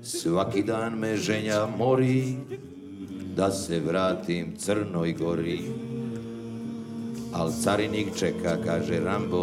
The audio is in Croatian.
Svaki dan me ženja mori, da se vratim Crnoj Gori. Al carinik čeka, kaže Rambo,